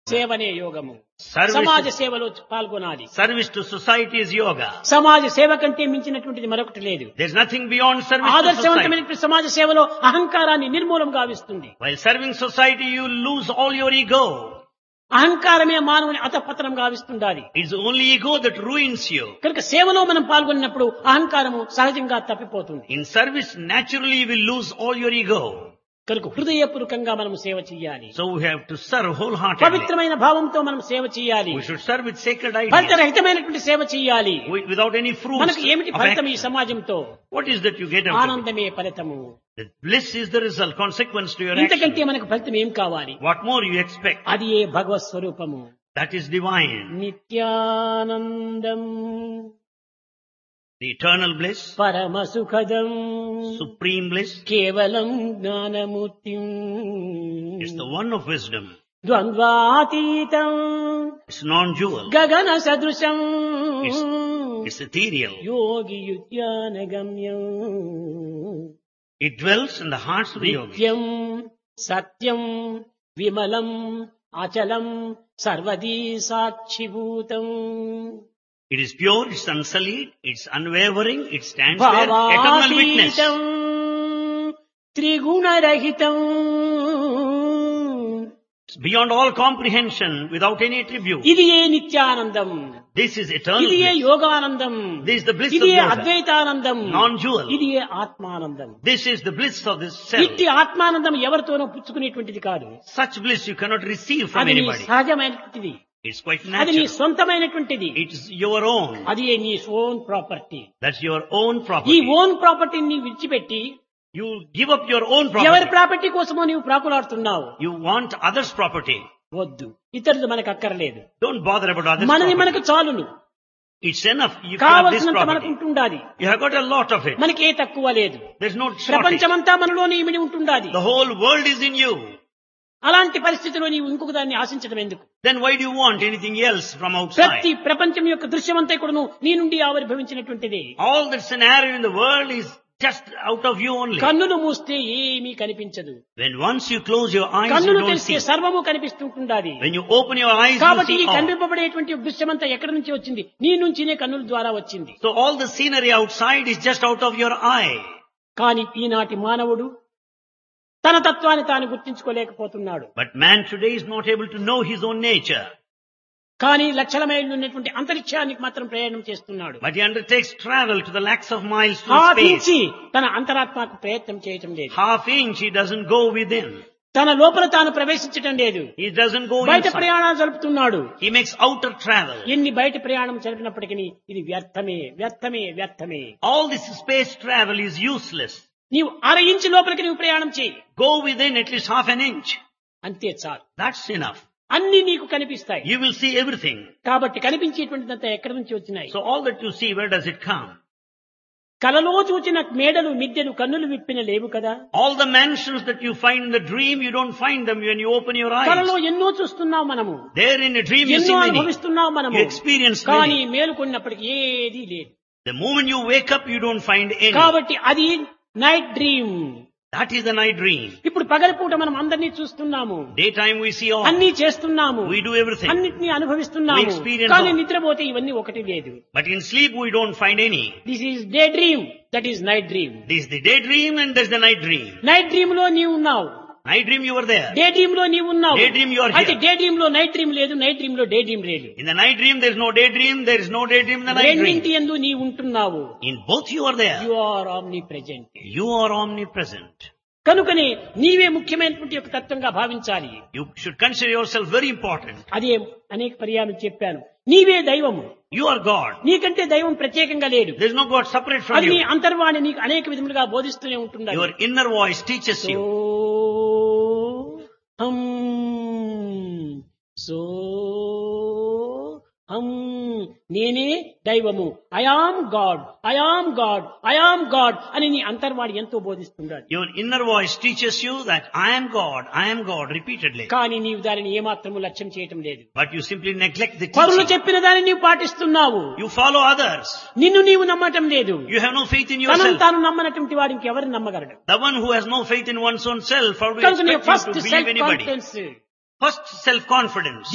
సేవనే యోగము. Service, సమాజ సేవలో పాల్గొనాలి. service to society is yoga. సమాజ సేవ కంటే మించినటువంటిది మరొకటి లేదు. There's nothing beyond service to society. ఆదర్శవంతమైనటువంటి సమాజ సేవలో అహంకారాన్ని నిర్మూలం గావిస్తుంది. While serving society, you lose all your ego. అహంకారమే మానవుని అధపతనం గావిస్తుండాలి. It's only ego that ruins you. కనుక సేవలో మనం పాల్గొన్నప్పుడు అహంకారము సహజంగా తప్పిపోతుంది. In service, naturally you will lose all your ego. కనుక హృదయపూర్వకంగా మనం సేవ చేయాలి. So we have to serve wholeheartedly. పవిత్రమైన భావంతో మనం సేవ చేయాలి. We should serve with sacred ఫలిత ideas. రహితమైనటువంటి సేవ చేయాలి. Without any fruits మనకు ఏమిటి of ఫలితం ఈ action. సమాజంతో? What is that you get out of it? ఆనందమే ఫలితము. The bliss is the result, consequence to your ఇంతకంటే action. మనకు ఫలితం ఏం కావాలి? What more you expect? అది ఏ భగవత్ స్వరూపము. That is divine. Nityanandam The eternal bliss, పరమ సుఖదం supreme bliss, కేవలం జ్ఞానమూర్తిం is the one of wisdom. ద్వంద్వాతీతం It's non-dual. గగన సదృశం It's ethereal. యోగియుజ్ఞానగమ్యం It dwells in the hearts of the yogis. నిత్యం సత్యం విమలం అచలం సర్వదీ సాక్షిభూతం It is pure, it's unsullied, it's unwavering, it stands there, eternal witness. భావాతీతం త్రిగుణరహితం It's beyond all comprehension, without any attribute. ఇది ఏ నిత్యానందం. This is eternal ఇది ఏ bliss. Yoganandam. This is the bliss ఇది of A yoga. అద్వైతానందం. Non-dual. ఇది ఏ ఆత్మానందం. This is the bliss of this self. ఇట్టి ఆత్మానందం ఎవరితోనూ పుచ్చుకునేటువంటిది కాదు. Such bliss you cannot receive from అది నీ anybody. సహజమైనటువంటిది. It's quite అది నీ natural. సొంతమైనటువంటిది. It is your own. అది నీ own property. That's your own ఈ property. ఓన్ ప్రాపర్టీని నీ విడిచిపెట్టి You give up your own ఎవరి property. ప్రాపర్టీ కోసమో నీవు ప్రాకులాడుతున్నావు. You want others' property. వద్దు, ఇతరులు మనకు అక్కర్లేదు. Don't bother about others' మనది property. మనకు చాలును. It's enough. You can have this కావలసినంత మనకు property. ఉంటుండాలి. You have got a lot of it. మనకే తక్కువ లేదు. There's no shortage. ప్రపంచమంతా మనలోనే ఇమిడి ఉంటుండాలి. The whole world is in you. అలాంటి పరిస్థితిలో నీవు ఇంకొక దాన్ని ఆశించడం ఎందుకు? Then why do you want anything else from ప్రతి outside? ప్రపంచం యొక్క దృశ్యమంతా కూడాను నీ నుండి ఆవిర్భవించినటువంటిది. All that scenario in the world is just out of you only. కన్నులు మూస్తే ఏమీ కనిపించదు. When once you close your eyes, you కన్నులు don't తెరిస్తే see. సర్వము కనిపిస్తుంటుండాలి. When you open your eyes, you కాబట్టి ఈ see all. కనిపింపబడేటువంటి దృశ్యమంతా ఎక్కడి నుంచి వచ్చింది? నీ నుంచినే కన్నుల ద్వారా వచ్చింది. So all the scenery outside is just out of your eye. కానీ ఈనాటి మానవుడు తన తత్వాన్ని తాను గుర్తించుకోలేకపోతున్నాడు. But man today is not able to know his own nature. కానీ లక్షల మైళ్ళు ఉన్నటువంటి అంతరిక్షానికి మాత్రం ప్రయాణం చేస్తున్నాడు. But he undertakes travel to the lakhs of miles to half space. ఇంచి తన అంతరాత్మకు ప్రయత్నం చేయటం లేదు. Half inch he doesn't go within. తన లోపల తాను ప్రవేశించటం లేదు. He doesn't go బయట inside. ప్రయాణాలు జరుపుతున్నాడు. He makes outer travel. ఎన్ని బయట ప్రయాణం జరిపినప్పటికీ ఇది వ్యర్థమే వ్యర్థమే వ్యర్థమే. All this space travel is useless. నీవు అర ఇంచు లోపలికి నువ్వు ప్రయాణం చేయి, Go within at least half an inch. అంతే చాలు. That's enough. అన్ని నీకు కనిపిస్తాయి. You will see everything. కాబట్టి కనిపించేటువంటిదంతా ఎక్కడి నుంచి వచ్చినాయి? So all that you see, where does it come? కలలో చూచిన మేడలు మిద్దెలు కన్నులు విప్పిన లేవు కదా. All the mansions that you find in the dream, you don't find them when you open your కలలో eyes. ఎన్నో చూస్తున్నాం మనము, There in a dream you ఎన్నో see many. అనుభవిస్తున్నాం మనము. You experience కానీ many. మేలుకొన్నప్పటికీ ఏదీ లేదు. The moment you wake up, you don't find any. కాబట్టి అది night dream. That is the night dream. ఇప్పుడు పగలపూట మనం అందరినీ చూస్తున్నాము, Daytime we see all. అన్ని చేస్తున్నాము, We do everything. అన్నిటినీ అనుభవిస్తున్నాము. We experience కానీ all. నిద్రపోతే ఇవన్నీ ఒకటి లేదు. But in sleep we don't find any. This is day dream, that is night dream. This is the daydream and there's the night dream. Night dream లో నీవు ఉన్నావు, Night dream you were there. Day dream లో నీవు ఉన్నావు. Daydream you are here. అయితే day dream లో night dream లేదు, night dream లో డే డ్రీమ్ లేదు. In the night dream there's no daydream, there is no daydream in the night రెండింటి dream. యందు నీవు ఉంటున్నావు. In both you are there. You are omni present. You are omnipresent. కనుకనే నీవే ముఖ్యమైనటువంటి యొక్క తత్వంగా భావించాలి. You should consider yourself very important. అదే అనేక పర్యాయం చెప్పాను. నీవే దైవము. You are God. నీకంటే దైవం ప్రత్యేకంగా లేడు. There's no God separate from అది నీ you. అంతర్వాణి నీకు అనేక విధములుగా బోధిస్తూనే ఉంటుంది. Your inner voice teaches you. నేనే దైవము, I am God, I am God, I am God అని నీ అంతర్వాణి ఎంతో బోధిస్తున్నాడు. Your inner voice teaches you that I am God repeatedly. కానీ నీవు దానిని ఏమాత్రము లక్ష్యం చేయటం లేదు. But you simply neglect the పరులు teaching. చెప్పిన దాన్ని నీవు పాటిస్తున్నావు. You follow others. నిన్ను నీవు నమ్మటం లేదు. You have no faith in తనను yourself. తాను నమ్మనటువంటి వాడికి ఎవరు నమ్మగలడు? The one who has no faith in one's own self, how do you కనుక నీ expect first him to self believe anybody? Confidence, First self-confidence.